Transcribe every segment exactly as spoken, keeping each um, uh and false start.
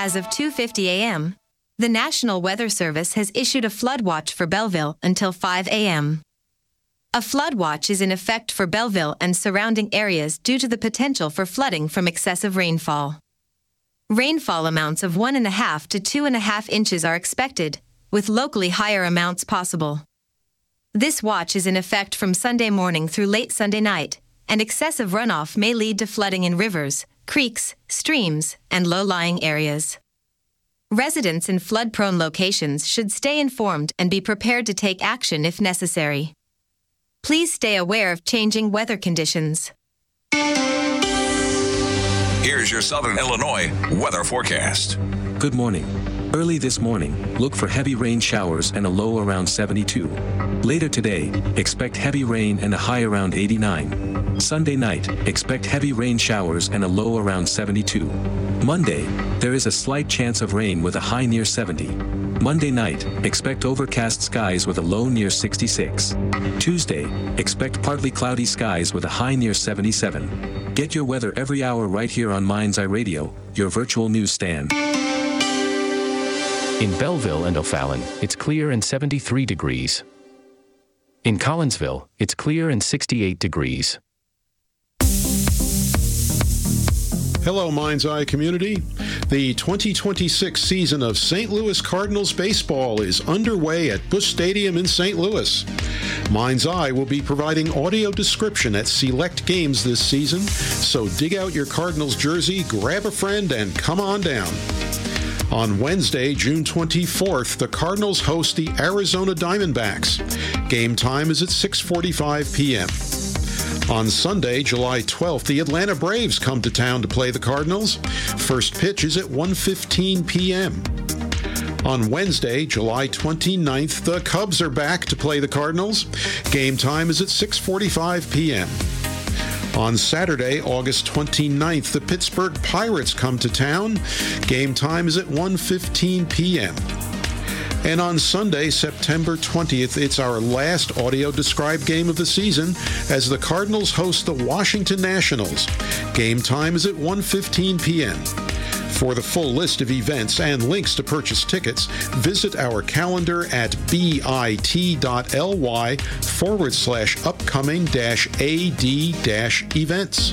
As of two fifty a.m., the National Weather Service has issued a flood watch for Belleville until five a.m. A flood watch is in effect for Belleville and surrounding areas due to the potential for flooding from excessive rainfall. Rainfall amounts of one and a half to two and a half inches are expected, with locally higher amounts possible. This watch is in effect from Sunday morning through late Sunday night, and excessive runoff may lead to flooding in rivers, creeks, streams, and low-lying areas. Residents in flood-prone locations should stay informed and be prepared to take action if necessary. Please stay aware of changing weather conditions. Here's your Southern Illinois weather forecast. Good morning. Early this morning, look for heavy rain showers and a low around seventy-two. Later today, expect heavy rain and a high around eighty-nine. Sunday night, expect heavy rain showers and a low around seventy-two. Monday, there is a slight chance of rain with a high near seventy. Monday night, expect overcast skies with a low near sixty-six. Tuesday, expect partly cloudy skies with a high near seventy-seven. Get your weather every hour right here on Mind's Eye Radio, your virtual newsstand. In Belleville and O'Fallon, it's clear and seventy-three degrees. In Collinsville, it's clear and sixty-eight degrees. Hello, Mind's Eye community. The twenty twenty-six season of Saint Louis Cardinals baseball is underway at Busch Stadium in Saint Louis. Mind's Eye will be providing audio description at select games this season, so dig out your Cardinals jersey, grab a friend, and come on down. On Wednesday, June twenty-fourth, the Cardinals host the Arizona Diamondbacks. Game time is at six forty-five p.m. On Sunday, July twelfth, the Atlanta Braves come to town to play the Cardinals. First pitch is at one fifteen p.m. On Wednesday, July twenty-ninth, the Cubs are back to play the Cardinals. Game time is at six forty-five p.m. On Saturday, August twenty-ninth, the Pittsburgh Pirates come to town. Game time is at one fifteen p.m. And on Sunday, September twentieth, it's our last audio described game of the season as the Cardinals host the Washington Nationals. Game time is at one fifteen p.m. For the full list of events and links to purchase tickets, visit our calendar at bit.ly forward slash upcoming dash AD dash events.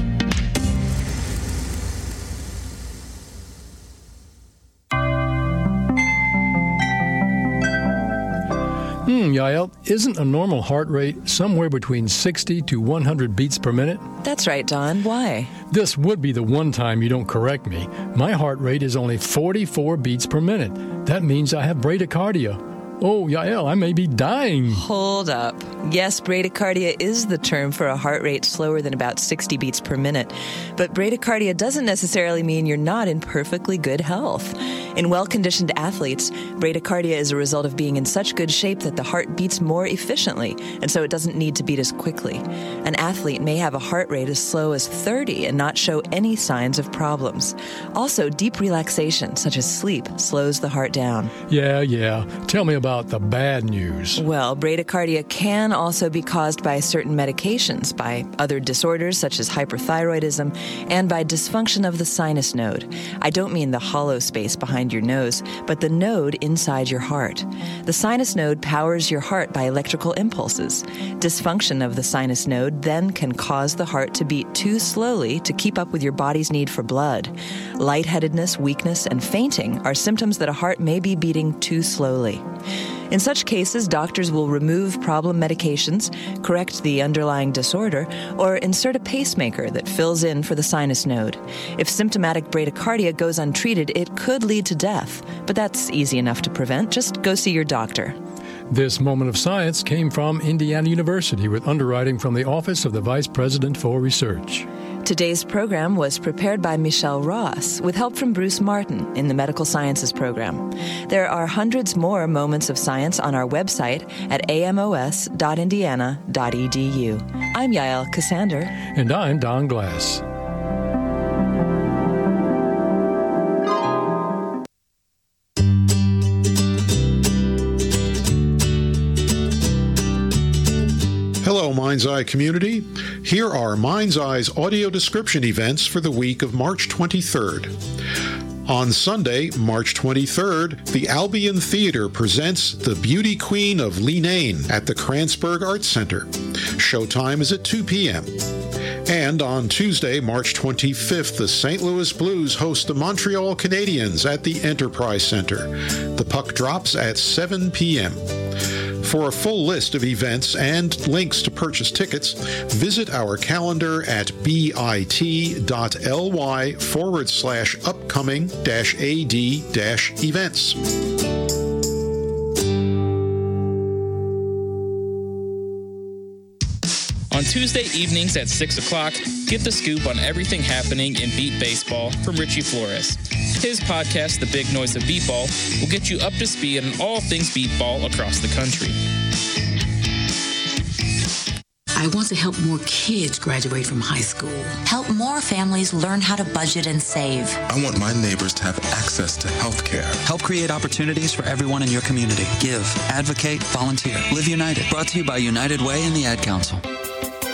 Hmm, Yael, isn't a normal heart rate somewhere between sixty to one hundred beats per minute? That's right, Don. Why? This would be the one time you don't correct me. My heart rate is only forty-four beats per minute. That means I have bradycardia. Oh, Yael, I may be dying. Hold up. Yes, bradycardia is the term for a heart rate slower than about sixty beats per minute. But bradycardia doesn't necessarily mean you're not in perfectly good health. In well-conditioned athletes, bradycardia is a result of being in such good shape that the heart beats more efficiently, and so it doesn't need to beat as quickly. An athlete may have a heart rate as slow as thirty and not show any signs of problems. Also, deep relaxation, such as sleep, slows the heart down. Yeah, yeah. Tell me about the bad news. Well, bradycardia can also be caused by certain medications, by other disorders such as hyperthyroidism, and by dysfunction of the sinus node. I don't mean the hollow space behind your nose, but the node inside your heart. The sinus node powers your heart by electrical impulses. Dysfunction of the sinus node then can cause the heart to beat too slowly to keep up with your body's need for blood. Lightheadedness, weakness, and fainting are symptoms that a heart may be beating too slowly. In such cases, doctors will remove problem medications, correct the underlying disorder, or insert a pacemaker that fills in for the sinus node. If symptomatic bradycardia goes untreated, it could lead to death, but that's easy enough to prevent. Just go see your doctor. This moment of science came from Indiana University with underwriting from the Office of the Vice President for Research. Today's program was prepared by Michelle Ross with help from Bruce Martin in the Medical Sciences program. There are hundreds more moments of science on our website at amos dot indiana dot e d u. I'm Yael Cassander. And I'm Don Glass. Hello, Mind's Eye community. Here are Mind's Eye's audio description events for the week of March twenty-third. On Sunday, March twenty-third, the Albion Theater presents The Beauty Queen of Leenane at the Kranzberg Arts Center. Showtime is at two p.m. And on Tuesday, March twenty-fifth, the Saint Louis Blues host the Montreal Canadiens at the Enterprise Center. The puck drops at seven p.m. For a full list of events and links to purchase tickets, visit our calendar at bit.ly forward slash upcoming dash AD dash events. On Tuesday evenings at six o'clock, get the scoop on everything happening in beat baseball from Richie Flores. His podcast, The Big Noise of Beatball, will get you up to speed on all things beatball across the country. I want to help more kids graduate from high school. Help more families learn how to budget and save. I want my neighbors to have access to health care. Help create opportunities for everyone in your community. Give, advocate, volunteer. Live United. Brought to you by United Way and the Ad Council.